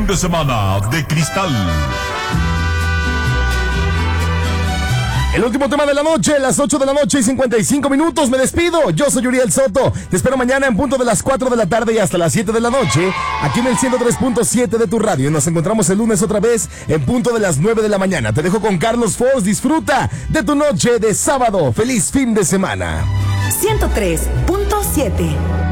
de semana de Cristal. El último tema de la noche, las 8 de la noche y 55 minutos. Me despido. Yo soy Uriel Soto. Te espero mañana en punto de las 4 de la tarde y hasta las 7 de la noche, aquí en el 103.7 de tu radio. Y nos encontramos el lunes otra vez en punto de las 9 de la mañana. Te dejo con Carlos Foz. Disfruta de tu noche de sábado. Feliz fin de semana. 103.7